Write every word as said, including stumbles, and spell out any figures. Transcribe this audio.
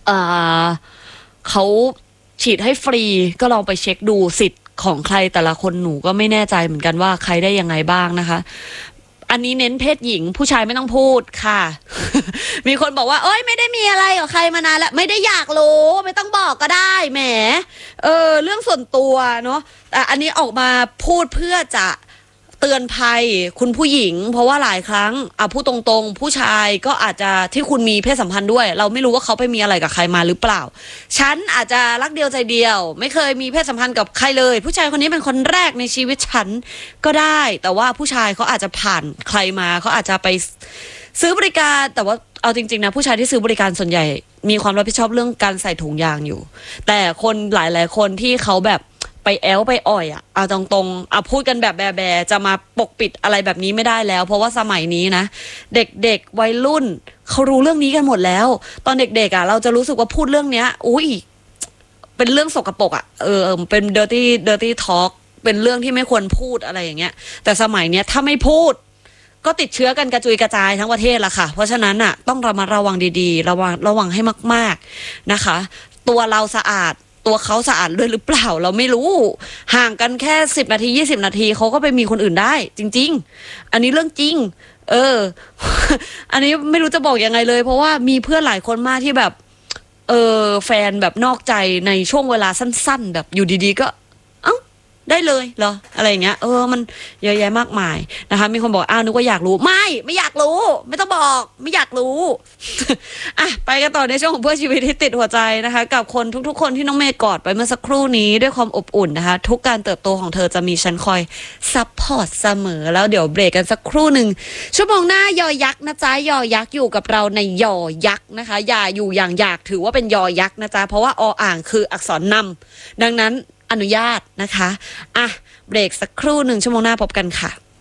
เอ่อเขาฉีดให้ฟรีก็ลองไปเช็คดูสิทธิ์ของใครแต่ละคนหนูก็ไม่แน่ใจเหมือนกันว่าใครได้ยังไงบ้างนะคะอันนี้เน้นเพศหญิงผู้ชายไม่ต้องพูดค่ะ มีคนบอกว่าเอ้ยไม่ได้มีอะไรกับใครมานานแล้วไม่ได้อยากรู้ไม่ต้องบอกก็ได้แหมเออเรื่องส่วนตัวเนาะแต่อันนี้ออกมาพูดเพื่อจะเตือนภัยคุณผู้หญิงเพราะว่าหลายครั้งอ่ะพูดตรงๆผู้ชายก็อาจจะที่คุณมีเพศสัมพันธ์ด้วยเราไม่รู้ว่าเขาไปมีอะไรกับใครมาหรือเปล่าฉันอาจจะรักเดียวใจเดียวไม่เคยมีเพศสัมพันธ์กับใครเลยผู้ชายคนนี้เป็นคนแรกในชีวิตฉันก็ได้แต่ว่าผู้ชายเขาอาจจะผ่านใครมาเขาอาจจะไปซื้อบริการแต่ว่าเอาจริงๆนะผู้ชายที่ซื้อบริการส่วนใหญ่มีความรับผิดชอบเรื่องการใส่ถุงยางอยู่แต่คนหลายๆคนที่เขาแบบไปแอลไปอ่อยอ่ะเอาตรงๆเอาพูดกันแบบแบๆจะมาปกปิดอะไรแบบนี้ไม่ได้แล้วเพราะว่าสมัยนี้นะเด็กๆวัยรุ่นเขารู้เรื่องนี้กันหมดแล้วตอนเด็กๆอ่ะเราจะรู้สึกว่าพูดเรื่องเนี้ยอุ้ยเป็นเรื่องสกปรกอ่ะเออเป็น dirty dirty talk เป็นเรื่องที่ไม่ควรพูดอะไรอย่างเงี้ยแต่สมัยเนี้ยถ้าไม่พูดก็ติดเชื้อกันกระจุยกระจายทั้งประเทศละค่ะเพราะฉะนั้นอ่ะต้องระมัดระวังดีๆระวังระวังให้มากๆนะคะตัวเราสะอาดตัวเขาสะอาดด้วยหรือเปล่าเราไม่รู้ห่างกันแค่สิบนาทียี่สิบนาทีเขาก็ไปมีคนอื่นได้จริงๆอันนี้เรื่องจริงเออ อันนี้ไม่รู้จะบอกยังไงเลยเพราะว่ามีเพื่อนหลายคนมากที่แบบเออแฟนแบบนอกใจในช่วงเวลาสั้นๆแบบอยู่ดีๆก็เอ้าได้เลยเหรออะไรอย่างเงี้ยเออมันเยอะแยะมากมายนะคะมีคนบอกอ้าวนึกว่าอยากรู้ไม่ไม่อยากรู้ไม่ต้องบอกไม่อยากรู้ อ่ะไปกันต่อในช่วงของเพื่อชีวิตที่ติดหัวใจนะคะกับคนทุกๆคนที่น้องเมย์กอดไปเมื่อสักครู่นี้ด้วยความอบอุ่นนะคะทุกการเติบโตของเธอจะมีฉันคอยซัพพอร์ตเสมอแล้วเดี๋ยวเบรกกันสักครู่หนึ่งชั่วโมงหน้ายอยักษ์นะจ๊ะยอยักษ์อยู่กับเราในยอยักษ์นะคะอย่าอยู่อย่างอยากถือว่าเป็นยอยักษ์นะจ๊ะเพราะว่าออ่างคืออักษรนำดังนั้นอนุญาตนะคะอ่ะเบรกสักครู่หนึ่งชั่วโมงหน้าพบกันค่ะ